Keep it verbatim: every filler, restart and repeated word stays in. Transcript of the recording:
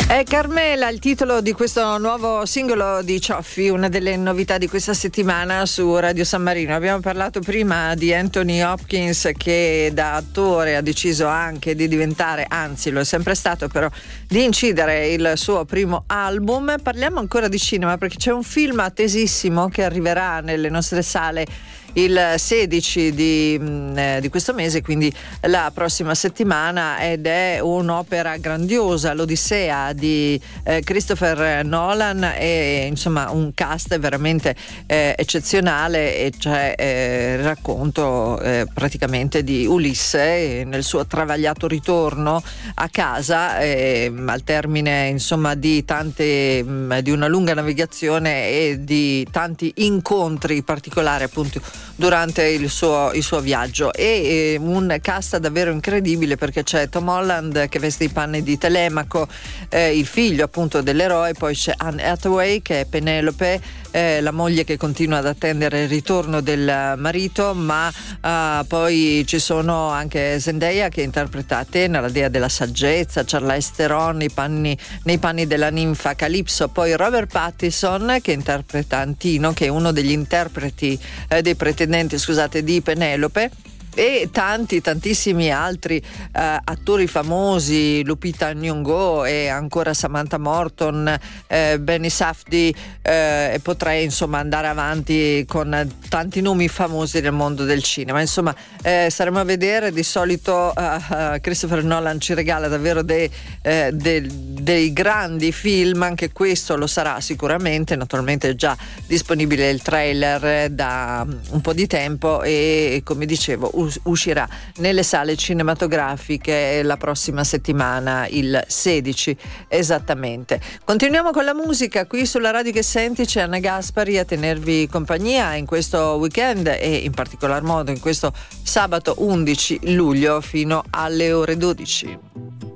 È Carmela il titolo di questo nuovo singolo di Cioffi, una delle novità di questa settimana su Radio San Marino. Abbiamo parlato prima di Anthony Hopkins, che da attore ha deciso anche di diventare, anzi lo è sempre stato, però di incidere il suo primo album. Parliamo ancora di cinema perché c'è un film attesissimo che arriverà nelle nostre sale il sedici di, eh, di questo mese, quindi la prossima settimana, ed è un'opera grandiosa, l'Odissea di eh, Christopher Nolan, e insomma un cast veramente eh, eccezionale, e c'è eh, il racconto eh, praticamente di Ulisse nel suo travagliato ritorno a casa eh, al termine insomma di tante mh, di una lunga navigazione e di tanti incontri particolari appunto durante il suo, il suo viaggio, e eh, un cast davvero incredibile, perché c'è Tom Holland che veste i panni di Telemaco, eh, il figlio appunto dell'eroe, poi c'è Anne Hathaway che è Penelope, eh, la moglie che continua ad attendere il ritorno del marito, ma eh, poi ci sono anche Zendaya che interpreta Atena, la dea della saggezza, Charlize Theron nei panni, nei panni della ninfa Calypso, poi Robert Pattinson che interpreta Antino, che è uno degli interpreti eh, dei pretendenti scusate di Penelope, e tanti tantissimi altri eh, attori famosi, Lupita Nyong'o e ancora Samantha Morton, eh, Benny Safdie, eh, e potrei insomma andare avanti con tanti nomi famosi del mondo del cinema. Insomma eh, staremo a vedere. Di solito eh, Christopher Nolan ci regala davvero dei, eh, dei, dei grandi film, anche questo lo sarà sicuramente. Naturalmente è già disponibile il trailer da un po' di tempo, e come dicevo uscirà nelle sale cinematografiche la prossima settimana, il sedici esattamente. Continuiamo con la musica qui sulla radio che senti. C'è Anna Gaspari a tenervi compagnia in questo weekend, e in particolar modo in questo sabato undici luglio fino alle ore dodici.